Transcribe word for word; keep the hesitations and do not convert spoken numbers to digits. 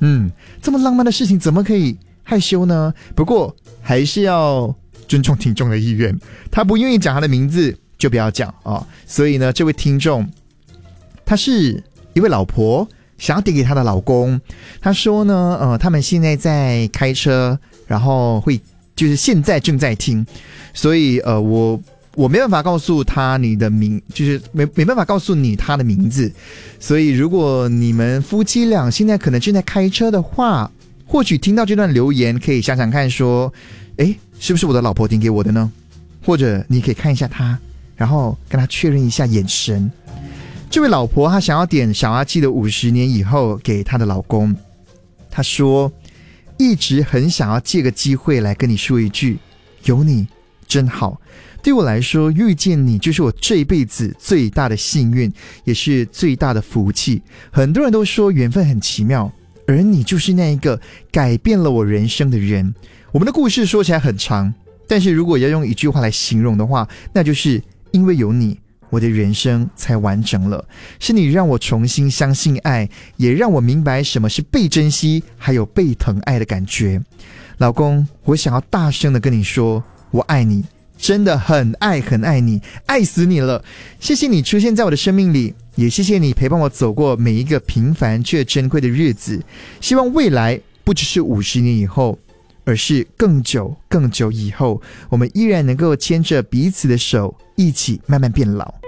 嗯，这么浪漫的事情怎么可以害羞呢？不过还是要尊重听众的意愿，他不愿意讲他的名字就不要讲啊。所以呢，这位听众他是一位老婆，想要点给她的老公。他说呢，呃，他们现在在开车，然后会就是现在正在听，所以呃，我我没办法告诉他你的名，就是没没办法告诉你他的名字。所以如果你们夫妻俩现在可能正在开车的话，或许听到这段留言，可以想想看，说，诶，是不是我的老婆点给我的呢？或者你可以看一下他，然后跟他确认一下眼神。这位老婆她想要点小阿纪的五十年以后给她的老公。她说，一直很想要借个机会来跟你说一句，有你真好。对我来说，遇见你就是我这一辈子最大的幸运，也是最大的福气。很多人都说缘分很奇妙，而你就是那一个改变了我人生的人。我们的故事说起来很长，但是如果要用一句话来形容的话，那就是因为有你，我的人生才完整了。是你让我重新相信爱，也让我明白什么是被珍惜还有被疼爱的感觉。老公，我想要大声的跟你说，我爱你，真的很爱很爱你，爱死你了。谢谢你出现在我的生命里，也谢谢你陪伴我走过每一个平凡却珍贵的日子。希望未来不只是五十年以后，而是更久更久以后，我们依然能够牵着彼此的手，一起慢慢变老。